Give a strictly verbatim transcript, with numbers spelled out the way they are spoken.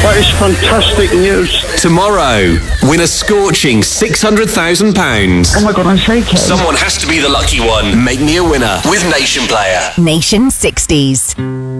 That is fantastic news. Tomorrow, win a scorching six hundred thousand pounds. Oh my God, I'm shaking. Someone has to be the lucky one. Make me a winner with Nation Player. Nation sixties.